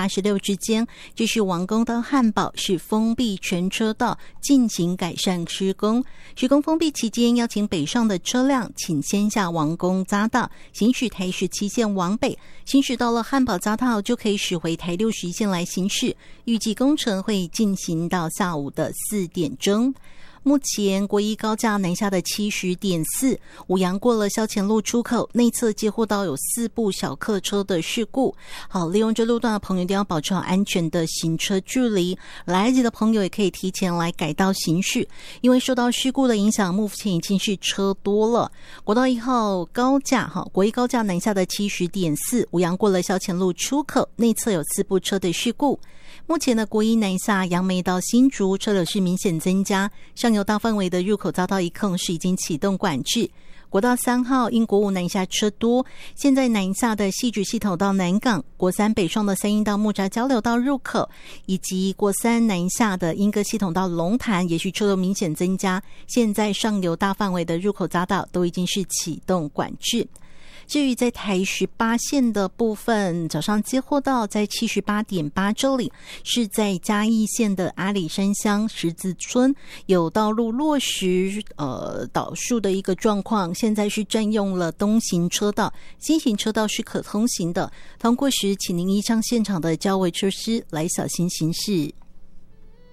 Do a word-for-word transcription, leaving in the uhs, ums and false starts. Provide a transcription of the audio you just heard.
八十六之间，这是王宫到汉宝是封闭全车道进行改善施工。施工封闭期间，要请北上的车辆请先下王宫匝道，行驶台十七线往北，行驶到了汉宝匝道就可以驶回台六十一线来行驶。预计工程会进行到下午的四点钟。目前国一高架南下的 七十点四 五杨过了消前路出口内侧接获到有四部小客车的事故。好，利用这路段的朋友一定要保持好安全的行车距离，来得及的朋友也可以提前来改道行驶，因为受到事故的影响，目前已经是车多了。国道一号高架哈，国一高架南下的 七十点四 五杨过了消前路出口内侧有四部车的事故。目前的国一南下杨梅到新竹车流是明显增加，上游大范围的入口匝道一控是已经启动管制。国道三号因国五南下车多，现在南下的汐止系统到南港，国三北上的三鶯到木栅交流道入口，以及国三南下的莺歌系统到龙潭，也许车流明显增加，现在上游大范围的入口匝道都已经是启动管制。至于在台十八线的部分，早上接获到在 七十八点八 这里是在嘉义县的阿里山乡十字村有道路落石呃倒树的一个状况，现在是占用了东行车道，西行车道是可通行的，通过时请您依仗现场的交维措施来小心行驶。